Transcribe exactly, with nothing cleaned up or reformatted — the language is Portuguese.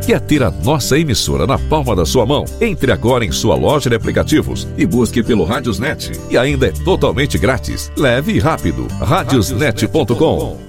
Quer ter a nossa emissora na palma da sua mão? Entre agora em sua loja de aplicativos e busque pelo Radiosnet. E ainda é totalmente grátis. Leve e rápido. radiosnet ponto com.